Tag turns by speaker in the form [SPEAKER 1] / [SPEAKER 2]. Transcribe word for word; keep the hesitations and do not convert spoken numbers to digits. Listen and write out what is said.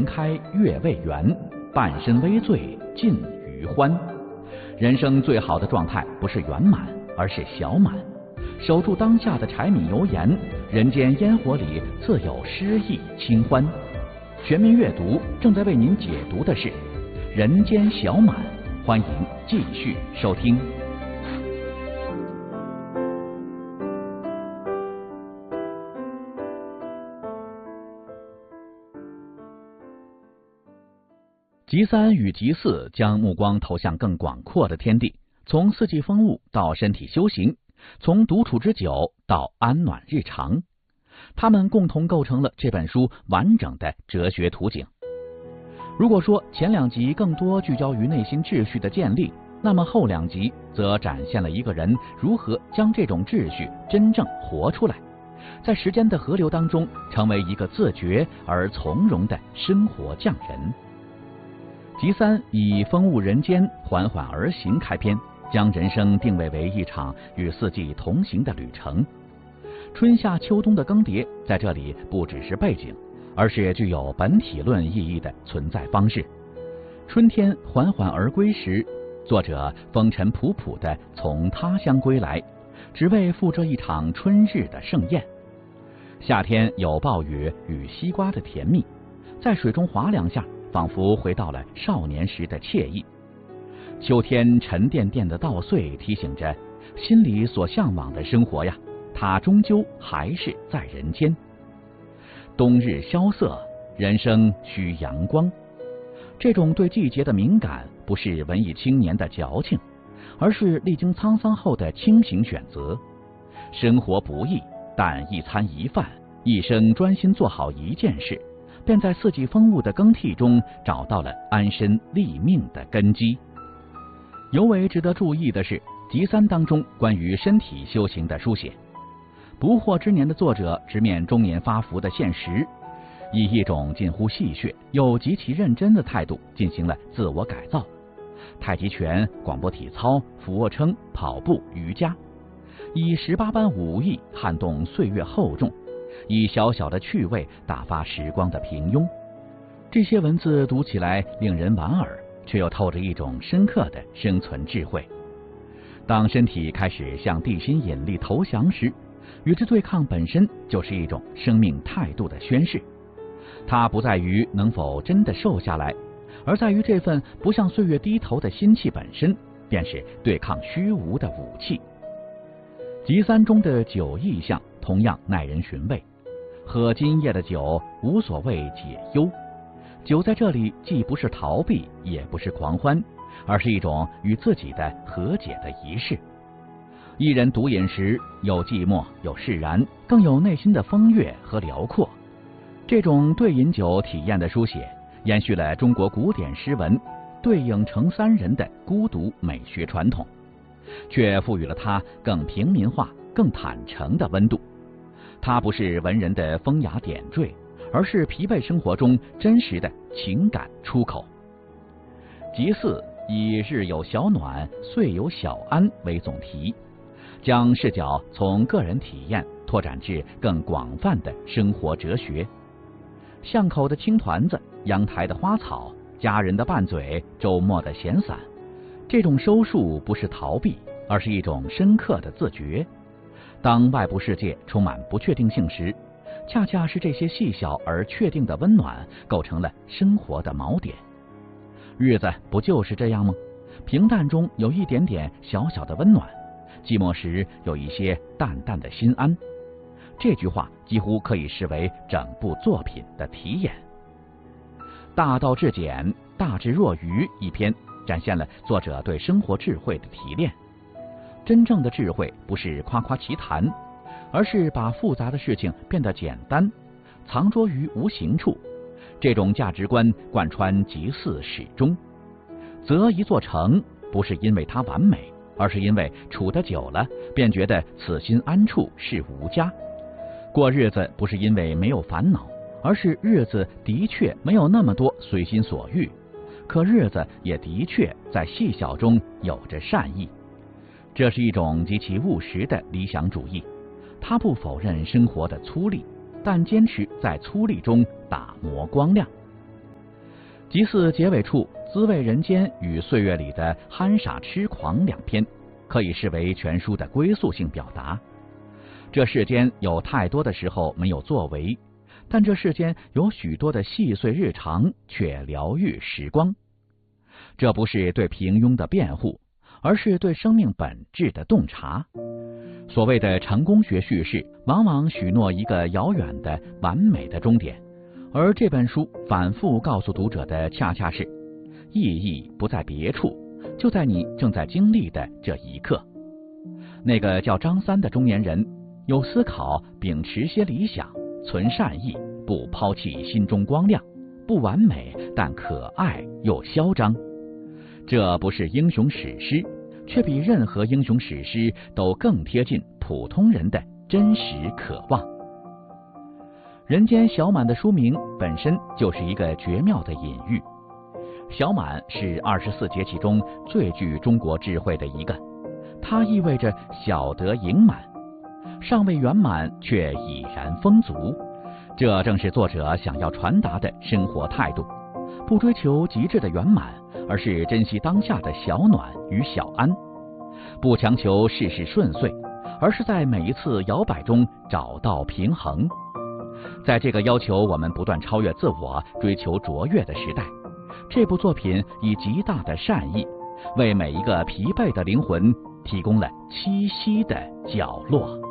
[SPEAKER 1] 年开月未圆，半身微醉尽余欢。人生最好的状态不是圆满，而是小满。守住当下的柴米油盐，人间烟火里自有诗意清欢。全民阅读正在为您解读的是《人间小满》，欢迎继续收听。集三与集四将目光投向更广阔的天地，从四季风物到身体修行，从独处之久到安暖日常，它们共同构成了这本书完整的哲学图景。如果说前两集更多聚焦于内心秩序的建立，那么后两集则展现了一个人如何将这种秩序真正活出来，在时间的河流当中成为一个自觉而从容的生活匠人。集三以风物人间缓缓而行开篇，将人生定位为一场与四季同行的旅程。春夏秋冬的更迭在这里不只是背景，而是具有本体论意义的存在方式。春天缓缓而归时，作者风尘仆仆地从他乡归来，只为赴这一场春日的盛宴。夏天有暴雨与西瓜的甜蜜，在水中划两下，仿佛回到了少年时的惬意。秋天沉甸甸的稻穗提醒着，心里所向往的生活呀，它终究还是在人间。冬日萧瑟，人生需阳光。这种对季节的敏感，不是文艺青年的矫情，而是历经沧桑后的清醒选择。生活不易，但一餐一饭，一生专心做好一件事，便在四季风物的更替中找到了安身立命的根基。尤为值得注意的是，集三当中关于身体修行的书写。不惑之年的作者直面中年发福的现实，以一种近乎戏谑又极其认真的态度进行了自我改造。太极拳、广播体操、俯卧撑、跑步、瑜伽，以十八般武艺撼动岁月厚重，以小小的趣味打发时光的平庸。这些文字读起来令人莞尔，却又透着一种深刻的生存智慧。当身体开始向地心引力投降时，与之对抗本身就是一种生命态度的宣示。它不在于能否真的瘦下来，而在于这份不向岁月低头的心气本身，便是对抗虚无的武器。集三中的酒意象同样耐人寻味，喝今夜的酒，无所谓解忧。酒在这里既不是逃避，也不是狂欢，而是一种与自己的和解的仪式。一人独饮时，有寂寞，有释然，更有内心的风月和辽阔。这种对饮酒体验的书写，延续了中国古典诗文对影成三人的孤独美学传统，却赋予了它更平民化、更坦诚的温度。它不是文人的风雅点缀，而是疲惫生活中真实的情感出口。集四以日有小暖，岁有小安为总题，将视角从个人体验拓展至更广泛的生活哲学。巷口的青团子，阳台的花草，家人的拌嘴，周末的闲散，这种收束不是逃避，而是一种深刻的自觉。当外部世界充满不确定性时，恰恰是这些细小而确定的温暖构成了生活的锚点。日子不就是这样吗？平淡中有一点点小小的温暖，寂寞时有一些淡淡的心安。这句话几乎可以视为整部作品的题眼。大道至简，大智若愚一篇，展现了作者对生活智慧的提炼。真正的智慧不是夸夸其谈，而是把复杂的事情变得简单，藏拙于无形处。这种价值观贯穿集四始终。择一座城，不是因为它完美，而是因为处得久了，便觉得此心安处是无家。过日子不是因为没有烦恼，而是日子的确没有那么多随心所欲，可日子也的确在细小中有着善意。这是一种极其务实的理想主义，它不否认生活的粗粝，但坚持在粗粝中打磨光亮。 集四结尾处滋味人间与岁月里的憨傻痴狂两篇，可以视为全书的归宿性表达。这世间有太多的时候没有作为，但这世间有许多的细碎日常却疗愈时光。这不是对平庸的辩护，而是对生命本质的洞察。所谓的成功学叙事，往往许诺一个遥远的完美的终点，而这本书反复告诉读者的恰恰是，意义不在别处，就在你正在经历的这一刻。那个叫张三的中年人，有思考，秉持些理想，存善意，不抛弃心中光亮，不完美但可爱又嚣张。这不是英雄史诗，却比任何英雄史诗都更贴近普通人的真实渴望。人间小满的书名本身就是一个绝妙的隐喻。小满是二十四节气中最具中国智慧的一个，它意味着小得盈满，尚未圆满却已然丰足。这正是作者想要传达的生活态度，不追求极致的圆满，而是珍惜当下的小暖与小安，不强求事事顺遂，而是在每一次摇摆中找到平衡。在这个要求我们不断超越自我、追求卓越的时代，这部作品以极大的善意，为每一个疲惫的灵魂提供了栖息的角落。